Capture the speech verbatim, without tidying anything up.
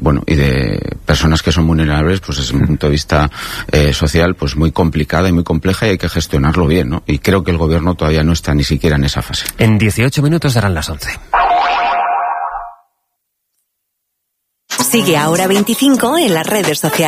bueno, y de personas que son vulnerables, pues desde un punto de vista eh, social, pues muy complicada y muy compleja, y hay que gestionarlo bien, ¿no? Y creo que el gobierno todavía no está ni siquiera en esa fase. En dieciocho minutos darán las once. Sigue Ahora veinticinco en las redes sociales.